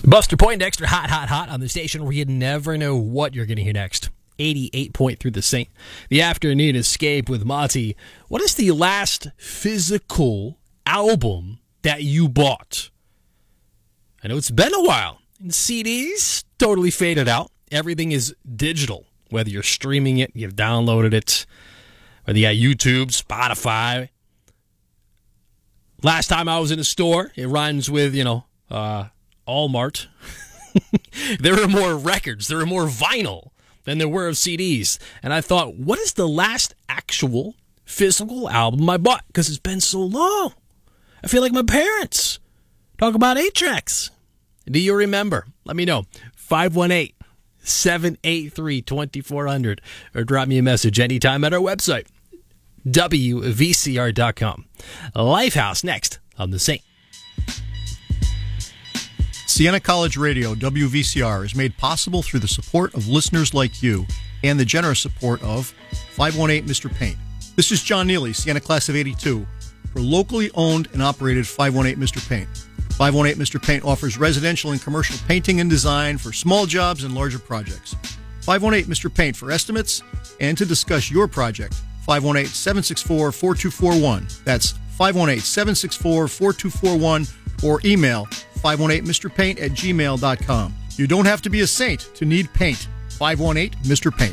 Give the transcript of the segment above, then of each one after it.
Buster Poindexter, hot on the station where you never know what you're going to hear next. 88.3 The Saint. The Afternoon Escape with Monty. What is the last physical album that you bought? I know it's been a while. And CDs totally faded out. Everything is digital. Whether you're streaming it, you've downloaded it, whether you got YouTube, Spotify. Last time I was in a store, it rhymes with, Allmart. There were more records, there were more vinyl than there were of CDs. And I thought, what is the last actual physical album I bought? Because it's been so long. I feel like my parents talk about 8-tracks. Do you remember? Let me know. 518-783-2400 or drop me a message anytime at our website, WVCR.com. Lifehouse next on The Saint. Siena College Radio, WVCR, is made possible through the support of listeners like you and the generous support of 518 Mr. Paint. This is John Neely, Siena Class of 82, for locally owned and operated 518 Mr. Paint. 518 Mr. Paint offers residential and commercial painting and design for small jobs and larger projects. 518 Mr. Paint for estimates and to discuss your project. 518-764-4241. That's 518-764-4241 or email 518mrpaint@gmail.com. You don't have to be a saint to need paint. 518 Mr. Paint.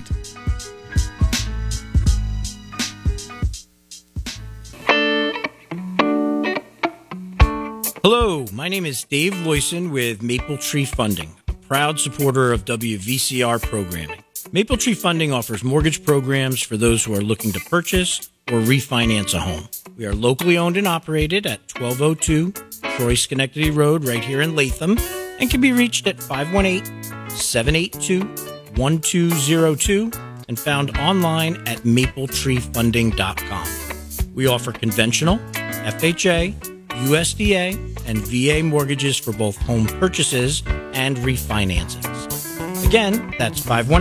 Hello, my name is Dave Loyson with Maple Tree Funding, a proud supporter of WVCR programming. Maple Tree Funding offers mortgage programs for those who are looking to purchase or refinance a home. We are locally owned and operated at 1202 Troy Schenectady Road right here in Latham and can be reached at 518-782-1202 and found online at mapletreefunding.com. We offer conventional, FHA, USDA, and VA mortgages for both home purchases and refinancings. Again, that's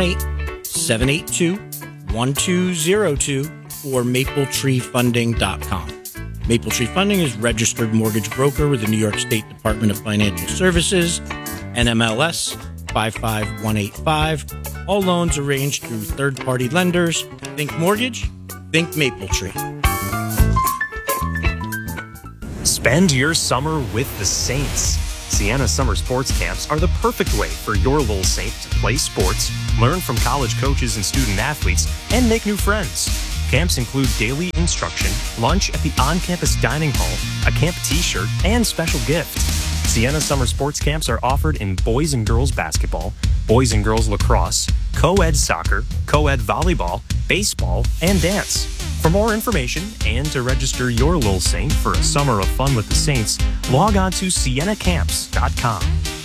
518-782-1202 or mapletreefunding.com. Maple Tree Funding is registered mortgage broker with the New York State Department of Financial Services, NMLS 55185. All loans arranged through third-party lenders. Think mortgage, think Maple Tree. Spend your summer with the Saints. Siena Summer Sports Camps are the perfect way for your little Saint to play sports, learn from college coaches and student athletes, and make new friends. Camps include daily instruction, lunch at the on-campus dining hall, a camp t-shirt, and special gift. Siena Summer Sports Camps are offered in boys and girls basketball, boys and girls lacrosse, co-ed soccer, co-ed volleyball, baseball, and dance. For more information and to register your little Saint for a summer of fun with the Saints, log on to sienacamps.com.